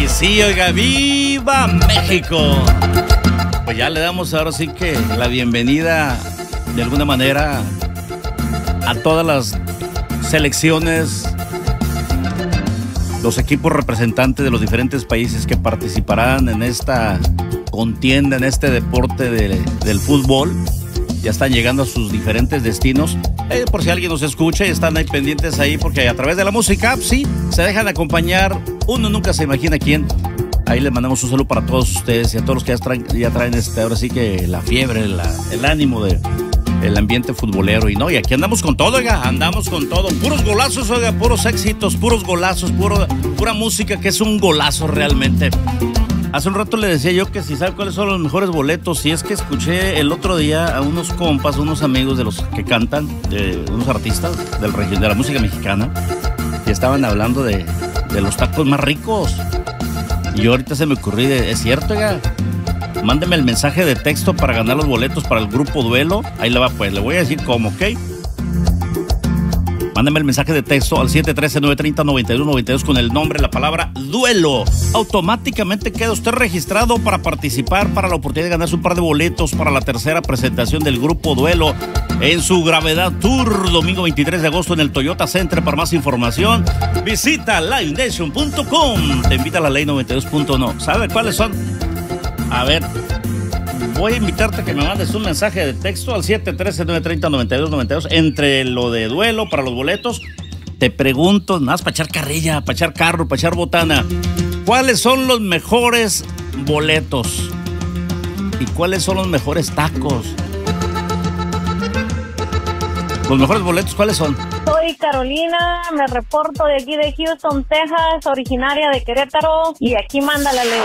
Y sí, oiga, ¡viva México! Pues ya le damos ahora sí que la bienvenida, de alguna manera, a todas las selecciones, los equipos representantes de los diferentes países que participarán en esta contienda, en este deporte del fútbol. Ya están llegando a sus diferentes destinos. Por si alguien nos escucha y están ahí pendientes ahí, porque a través de la música, sí, se dejan acompañar. Uno nunca se imagina quién. Ahí les mandamos un saludo para todos ustedes y a todos los que ya traen ahora sí que la fiebre, el ánimo del ambiente futbolero. Y aquí andamos con todo, oiga, andamos con todo. Puros golazos, oiga, puros éxitos, puros golazos, pura música que es un golazo realmente. Hace un rato le decía yo que si sabe cuáles son los mejores boletos, y es que escuché el otro día a unos compas, unos amigos de los que cantan, de unos artistas de la música mexicana, y estaban hablando de los tacos más ricos. Y ahorita se me ocurrió, es cierto, oiga, mándeme el mensaje de texto para ganar los boletos para el grupo Duelo. Ahí le va, pues, le voy a decir cómo, ¿ok? Mándeme el mensaje de texto al 713-930-9292 con el nombre, la palabra Duelo. Automáticamente queda usted registrado para participar, para la oportunidad de ganarse un par de boletos para la tercera presentación del grupo Duelo en su Gravedad Tour, domingo 23 de agosto en el Toyota Center. Para más información, visita livenation.com. Te invita a la ley 92.1. ¿Sabe cuáles son? A ver, voy a invitarte a que me mandes un mensaje de texto al 713-930-9292 entre lo de Duelo para los boletos. Te pregunto, nada más para echar carrilla, para echar carro, para echar botana, ¿cuáles son los mejores boletos? ¿Y cuáles son los mejores tacos? Los mejores boletos, ¿cuáles son? Soy Carolina, me reporto de aquí de Houston, Texas, originaria de Querétaro, y aquí manda la ley.